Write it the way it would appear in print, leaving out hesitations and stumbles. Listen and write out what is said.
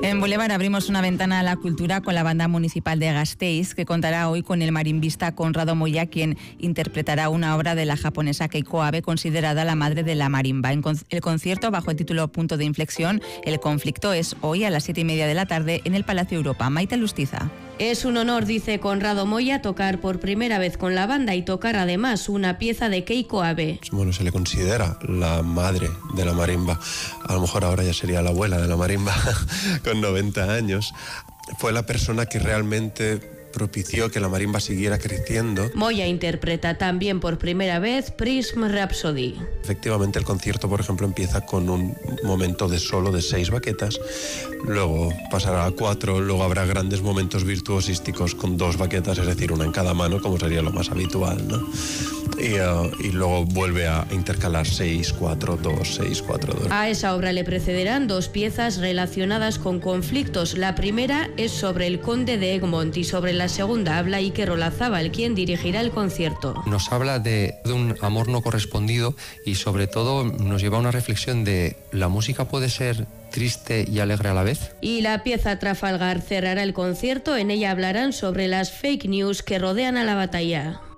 En Boulevard abrimos una ventana a la cultura con la Banda Municipal de Gasteiz, que contará hoy con el marimbista Conrado Moya, quien interpretará una obra de la japonesa Keiko Abe, considerada la madre de la marimba. El concierto, bajo el título Punto de Inflexión, el conflicto, es hoy a las 7:30 de la tarde en el Palacio Europa. Maite Lustiza. Es un honor, dice Conrado Moya, tocar por primera vez con la banda y tocar además una pieza de Keiko Abe. Bueno, se le considera la madre de la marimba. A lo mejor ahora ya sería la abuela de la marimba, con 90 años. Fue la persona que realmente propició que la marimba siguiera creciendo. Moya interpreta también por primera vez Prism Rhapsody. Efectivamente, el concierto, por ejemplo, empieza con un momento de solo de 6 baquetas, luego pasará a 4, luego habrá grandes momentos virtuosísticos con 2 baquetas, es decir, una en cada mano, como sería lo más habitual, ¿no? Y luego vuelve a intercalar 6, 4, 2, 6, 4, 2. A esa obra le precederán 2 piezas relacionadas con conflictos. La primera es sobre el conde de Egmont y sobre la segunda habla Iker Olazábal, quien dirigirá el concierto. Nos habla de un amor no correspondido y sobre todo nos lleva a una reflexión de la música puede ser triste y alegre a la vez. Y la pieza Trafalgar cerrará el concierto. En ella hablarán sobre las fake news que rodean a la batalla.